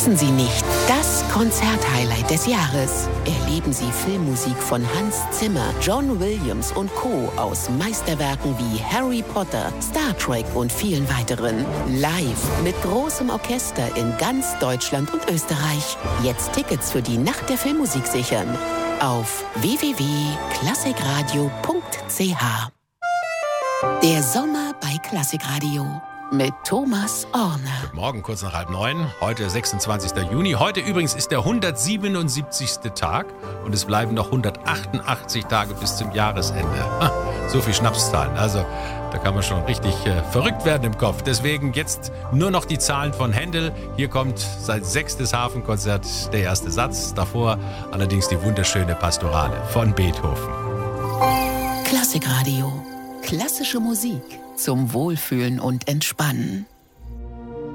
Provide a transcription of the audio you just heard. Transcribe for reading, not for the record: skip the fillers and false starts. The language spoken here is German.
Verpassen Sie nicht das Konzerthighlight des Jahres. Erleben Sie Filmmusik von Hans Zimmer, John Williams und Co. aus Meisterwerken wie Harry Potter, Star Trek und vielen weiteren. Live mit großem Orchester in ganz Deutschland und Österreich. Jetzt Tickets für die Nacht der Filmmusik sichern. Auf www.klassikradio.ch. Der Sommer bei Klassikradio. Mit Thomas Orne. Morgen kurz nach 8:30, heute 26. Juni. Heute übrigens ist der 177. Tag und es bleiben noch 188 Tage bis zum Jahresende. So viel Schnapszahlen, also da kann man schon richtig verrückt werden im Kopf. Deswegen jetzt nur noch die Zahlen von Händel. Hier kommt sein 6. Hafenkonzert, der erste Satz. Davor allerdings die wunderschöne Pastorale von Beethoven. Klassikradio. Klassische Musik zum Wohlfühlen und Entspannen.